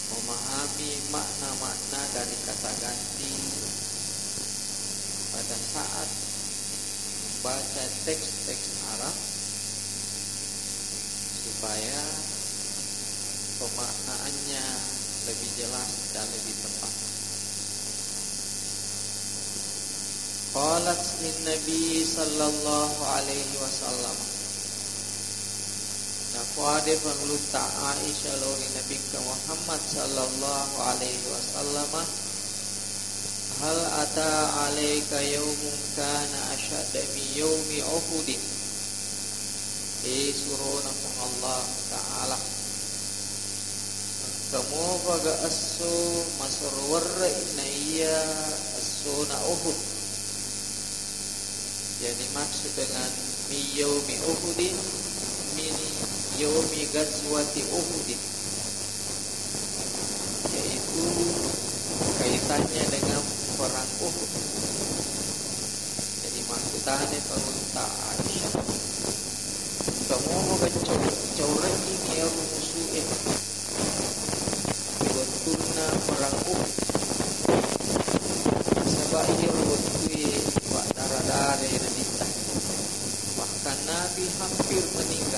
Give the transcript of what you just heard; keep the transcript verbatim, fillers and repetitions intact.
memahami makna-makna dari kata ganti pada saat membaca teks-teks Arab supaya pemaknaannya lebih jelas dan lebih tepat. Qalat lin Nabi sallallahu alaihi wasallam. Nafade pangluta Aisyah lori Nabi Muhammad sallallahu alaihi wasallam. Hal ata alaika yaumun kana asyadda min yaumi Uhud. Isuruna Allah Ta'ala. Kamu baga asu masurwarra inaiya asuna Uhud. Jadi maksud dengan min yaumi Uhudin min yaumi gazwati Uhudin, yaitu kaitannya dengan perang Uhud. Jadi maksudnya perunta Aisyah, kamu mau kecauran ini ya musuhnya dibentukna perang Uhud. Sebab ia berbentuk wak darah-darah dan ditah. Bahkan Nabi hampir meninggal